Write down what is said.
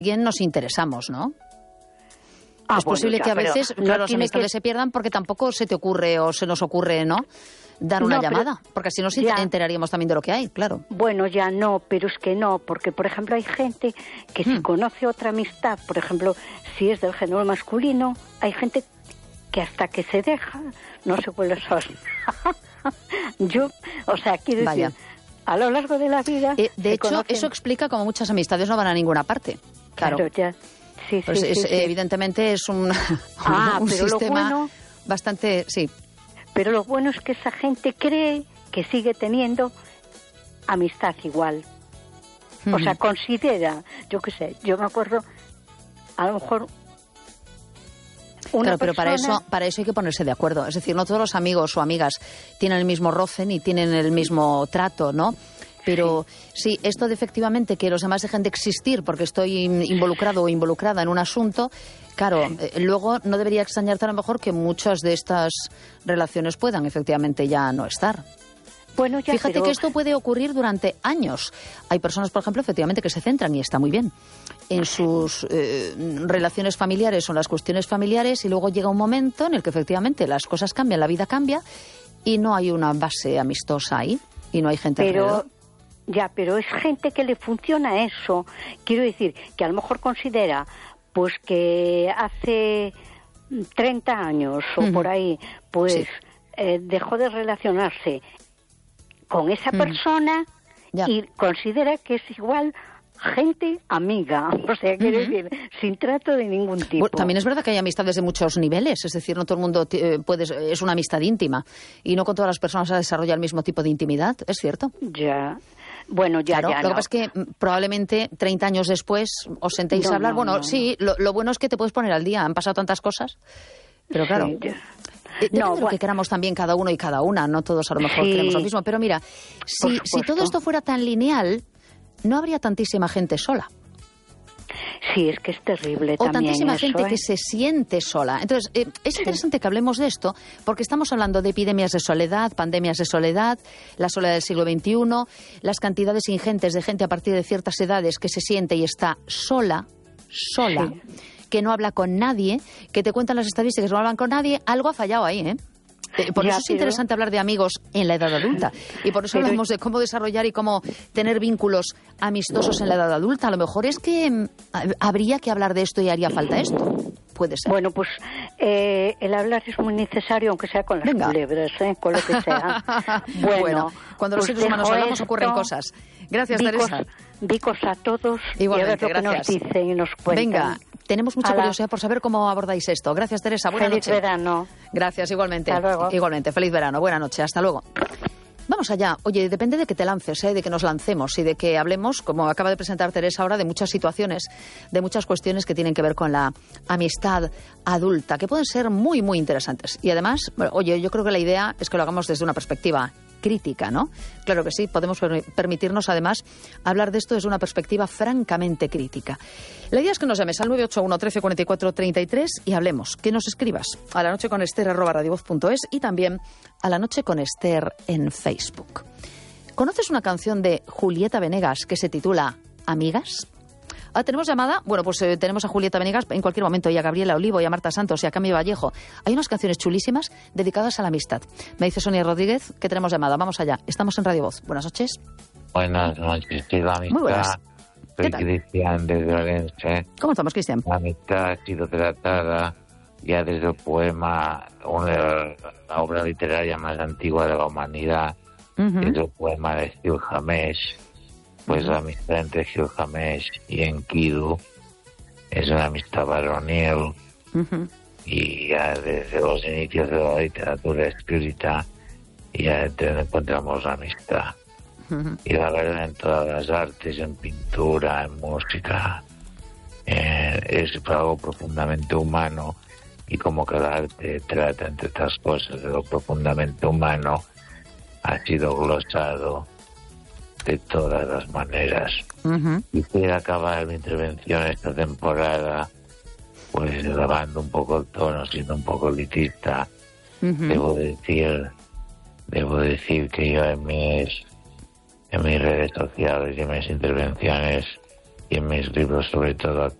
alguien nos interesamos, ¿no? Es Bueno, posible ya, que a veces, no claro, las tiene amistades se pierdan porque tampoco se te ocurre o se nos ocurre, ¿no?, dar una llamada, porque así nos enteraríamos también de lo que hay, claro. Bueno, ya no, pero es que no, porque por ejemplo hay gente que si conoce otra amistad, por ejemplo, si es del género masculino, hay gente que hasta que se deja no se vuelve a saber. Yo, o sea, quiero decir, a lo largo de la vida... de hecho, eso explica cómo muchas amistades no van a ninguna parte. Claro, ya. Sí, pues sí. Evidentemente es un sistema bastante... Sí. Pero lo bueno es que esa gente cree que sigue teniendo amistad igual. O sea, considera, yo qué sé, yo me acuerdo, a lo mejor... Claro, pero para eso hay que ponerse de acuerdo. Es decir, no todos los amigos o amigas tienen el mismo roce ni tienen el mismo trato, ¿no? Pero sí, esto de efectivamente que los demás dejen de existir porque estoy involucrado o involucrada en un asunto, claro, luego no debería extrañarte a lo mejor que muchas de estas relaciones puedan efectivamente ya no estar. Bueno, ya, fíjate que esto puede ocurrir durante años. Hay personas, por ejemplo, efectivamente que se centran, y está muy bien, en sus relaciones familiares o en las cuestiones familiares, y luego llega un momento en el que efectivamente las cosas cambian, la vida cambia y no hay una base amistosa ahí y no hay gente alrededor. Ya, pero es gente que le funciona eso. Quiero decir, que a lo mejor considera pues que hace 30 años o por ahí, pues dejó de relacionarse con esa persona y considera que es igual gente amiga, o sea, quiero decir, sin trato de ningún tipo. Bueno, también es verdad que hay amistades de muchos niveles, es decir, no todo el mundo es una amistad íntima y no con todas las personas se desarrolla el mismo tipo de intimidad, ¿es cierto? Ya. Bueno, ya, claro, ya. Lo que pasa es que probablemente 30 años después os sentéis a hablar. Sí, lo bueno es que te puedes poner al día. Han pasado tantas cosas. Pero claro, depende de lo que queramos también cada uno y cada una. No todos a lo mejor queremos lo mismo. Pero mira, si todo esto fuera tan lineal, no habría tantísima gente sola. Sí, es que es terrible o también tantísima eso, gente que se siente sola. Entonces, es interesante que hablemos de esto, porque estamos hablando de epidemias de soledad, pandemias de soledad, la soledad del siglo XXI, las cantidades ingentes de gente a partir de ciertas edades que se siente y está sola, que no habla con nadie, que te cuentan las estadísticas que no hablan con nadie. Algo ha fallado ahí, ¿eh? Por eso es interesante hablar de amigos en la edad adulta. Y por eso hablamos de cómo desarrollar y cómo tener vínculos amistosos en la edad adulta. A lo mejor es que habría que hablar de esto y haría falta esto. Puede ser. Bueno, pues el hablar es muy necesario, aunque sea con las culebras, con lo que sea. Bueno, cuando los seres humanos hablamos ocurren cosas. Gracias, Teresa. Vicos a todos. Igualmente, y a ver lo que nos dicen y nos cuentan. Venga, tenemos mucha curiosidad por saber cómo abordáis esto. Gracias, Teresa. Buenas noches. Feliz verano. Gracias, igualmente. Hasta luego. Igualmente, feliz verano. Buenas noches. Hasta luego. Vamos allá. Oye, depende de que te lances, de que nos lancemos y de que hablemos, como acaba de presentar Teresa ahora, de muchas situaciones, de muchas cuestiones que tienen que ver con la amistad adulta, que pueden ser muy, muy interesantes. Y además, oye, yo creo que la idea es que lo hagamos desde una perspectiva crítica, ¿no? Claro que sí, podemos permitirnos además hablar de esto desde una perspectiva francamente crítica. La idea es que nos llames al 981 13 44 33 y hablemos, que nos escribas a lanocheconester@radiovoz.es y también a La Noche con Ester en Facebook. ¿Conoces una canción de Julieta Venegas que se titula Amigas? ¿Tenemos llamada? Bueno, pues tenemos a Julieta Venegas en cualquier momento, y a Gabriela Olivo, y a Marta Santos, y a Cami Vallejo. Hay unas canciones chulísimas dedicadas a la amistad. Me dice Sonia Rodríguez que tenemos llamada. Vamos allá. Estamos en Radio Voz. Buenas noches. Buenas noches. Sí, la amistad. Muy buenas. Soy Cristian desde Orense. ¿Cómo estamos, Cristian? La amistad ha sido tratada ya desde el poema, la obra literaria más antigua de la humanidad, es el poema de Gilgamesh. Pues la amistad entre Gilgamesh y Enkidu es una amistad varonil y ya desde los inicios de la literatura escrita ya encontramos la amistad. Y la verdad, en todas las artes, en pintura, en música, es algo profundamente humano, y como cada arte trata, entre otras cosas, de lo profundamente humano, ha sido glosado de todas las maneras. Quisiera acabar mi intervención esta temporada pues elevando un poco el tono, siendo un poco elitista. Debo decir que yo en mis redes sociales y en mis intervenciones y en mis libros sobre todo